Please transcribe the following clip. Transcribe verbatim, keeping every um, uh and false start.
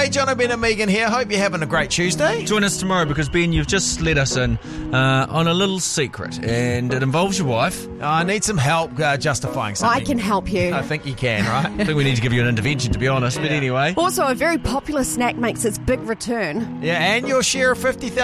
Hey, John O'Ben and Megan here. Hope you're having a great Tuesday. Join us tomorrow because, Ben, you've just let us in uh, on a little secret, and it involves your wife. I need some help uh, justifying something. I can help you. I think you can, right? I think we need to give you an intervention, to be honest, but Yeah. anyway. Also, a very popular snack makes its big return. Yeah, and your share of fifty thousand